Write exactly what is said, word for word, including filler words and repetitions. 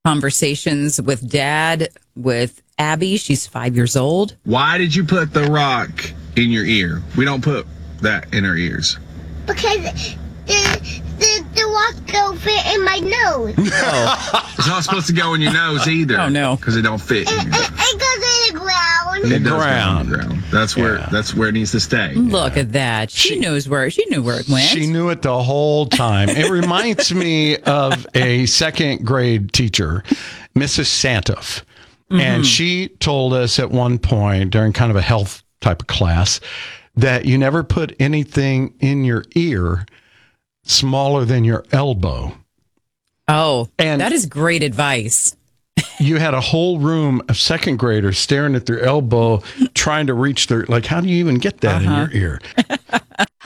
conversations with Dad, with Abby. She's five years old. Why did you put the rock in your ear? We don't put that in our ears. Because the, the, the rock don't fit in my nose. Oh. It's not supposed to go in your nose either. Oh, no. Because it don't fit. It, it, it goes in the ground. It The does go ground. on the ground. That's where Yeah. that's where it needs to stay. Look at that. She, She- knows where she knew where it went. She knew it the whole time. It reminds me of a second grade teacher, Missus Santoff. Mm-hmm. And she told us at one point during kind of a health type of class that you never put anything in your ear smaller than your elbow. Oh, And- that is great advice. You had a whole room of second graders staring at their elbow, trying to reach their, like, how do you even get that Uh-huh. in your ear?